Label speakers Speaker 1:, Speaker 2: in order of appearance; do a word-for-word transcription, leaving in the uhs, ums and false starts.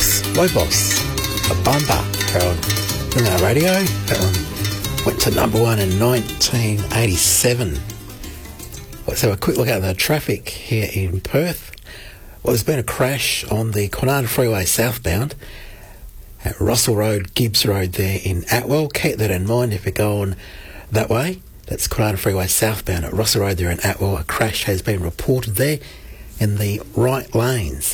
Speaker 1: Boss, Lobos, a bumper on Ringo Radio. That one went to number one in nineteen eighty-seven. Let's have a quick look at the traffic here in Perth. Well, there's been a crash on the Kwinana Freeway southbound at Russell Road, Gibbs Road there in Atwell. Keep that in mind if you're going that way. That's Kwinana Freeway southbound at Russell Road there in Atwell. A crash has been reported there in the right lanes.